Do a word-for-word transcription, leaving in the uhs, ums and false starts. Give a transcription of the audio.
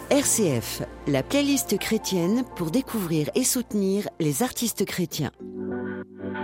R C F, la playlist chrétienne pour découvrir et soutenir les artistes chrétiens.